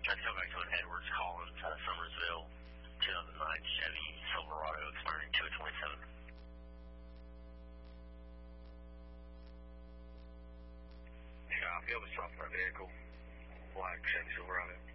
Let's go back to an Edwards Collins, Summersville, 2009 Chevy Silverado, expiring 2/27. Copy, I'll be stopping my vehicle. Black Chevy Silverado.